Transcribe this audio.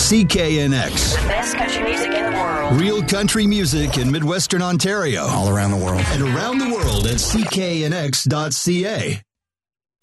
CKNX. The best country music in the world. Real country music in Midwestern Ontario. All around the world. And around the world at cknx.ca.